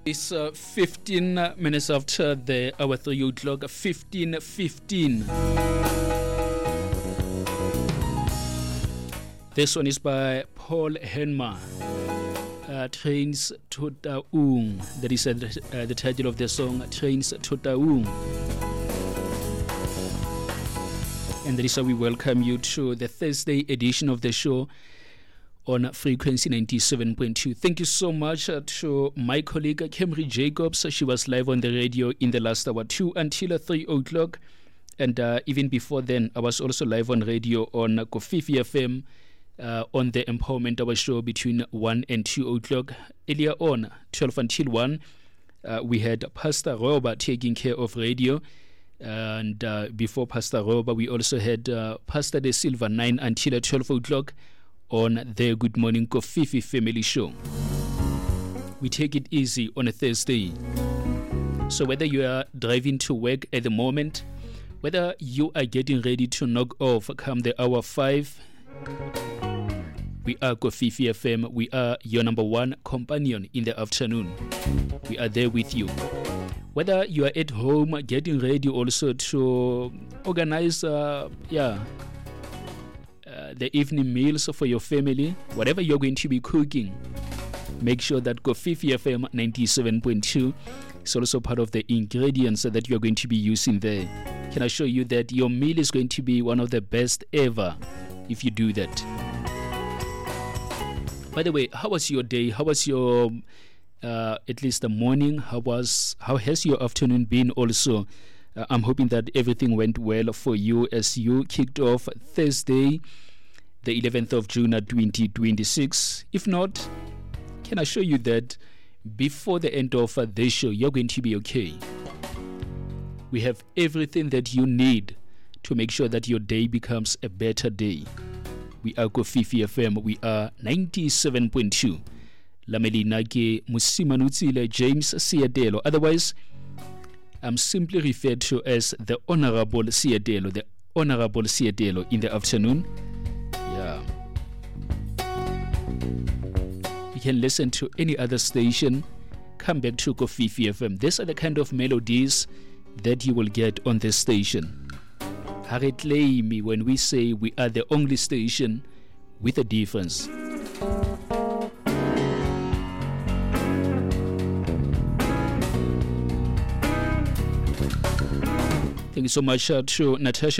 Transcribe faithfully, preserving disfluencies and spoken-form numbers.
It's uh, fifteen minutes after the hour three o'clock, fifteen fifteen. This one is by Paul Henma. Uh, Trains to Taung. That is uh, uh, the title of the song, Trains to Taung. And that is how we welcome you to the Thursday edition of the show on frequency ninety-seven point two. Thank you so much uh, to my colleague Kemri Jacobs. She was live on the radio in the last hour, two until uh, three o'clock. And uh, even before then, I was also live on radio on uh, Kofifi F M uh, on the Empowerment Hour show between one and two o'clock. Earlier on, twelve until one, uh, we had Pastor Roba taking care of radio. And uh, before Pastor Roba, we also had uh, Pastor De Silva, nine until twelve o'clock. On the Good Morning Kofifi Family Show. We take it easy on a Thursday. So whether you are driving to work at the moment, whether you are getting ready to knock off come the hour five, we are Kofifi F M. We are your number one companion in the afternoon. We are there with you. Whether you are at home getting ready also to organize, uh, yeah, Uh, the evening meals for your family, whatever you're going to be cooking, make sure that Kofifi F M ninety-seven point two is also part of the ingredients that you're going to be using there. Can I show you that your meal is going to be one of the best ever if you do that? By the way, how was your day? How was your uh, at least the morning? How was how has your afternoon been also? Uh, I'm hoping that everything went well for you as you kicked off Thursday, the eleventh of June twenty twenty-six. If not, can I show you that before the end of uh, this show, you're going to be okay. We have everything that you need to make sure that your day becomes a better day. We are Kofifi F M. We are ninety-seven point two. Lamelina ke Musimanutsile James Siadelo. Otherwise, I'm simply referred to as the Honorable Siadelo, the Honorable Siadelo in the afternoon. Yeah. You can listen to any other station. Come back to Kofifi F M. These are the kind of melodies that you will get on this station. Hardly me when we say we are the only station with a difference. Thank you so much uh, to Natasha